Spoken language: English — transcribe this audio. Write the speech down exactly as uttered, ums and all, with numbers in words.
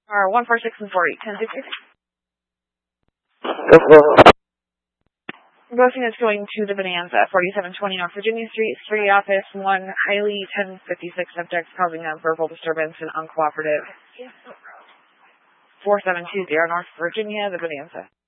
Are one four six and four eight ten fifty. Ghosting is going to the Bonanza, forty-seven twenty North Virginia Street, security office, one highly ten fifty-six subjects causing a verbal disturbance and uncooperative. four seven two zero North Virginia, the Bonanza.